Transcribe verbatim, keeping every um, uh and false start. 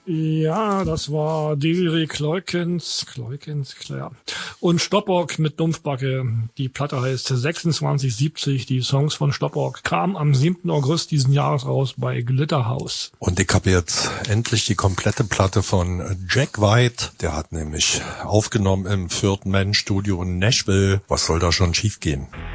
Ja, das war Desiree Kleukens, Kleukens, klar. Und Stoppock mit Dumpfbacke. Die Platte heißt sechsundzwanzig siebzig. Die Songs von Stoppock kamen am siebten August diesen Jahres raus bei Glitterhouse. Und ich habe jetzt endlich die komplette Platte von Jack White. Der hat nämlich aufgenommen im vierten Man Studio in Nashville. Was soll da schon schiefgehen?